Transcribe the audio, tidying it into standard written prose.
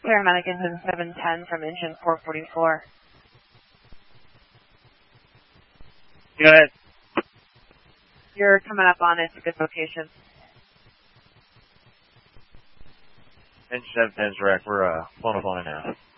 Paramedic engine 710 from engine 444. Go ahead. You're coming up on it. It's a good location. Engine 710's wrecked. We're pulling up on it now.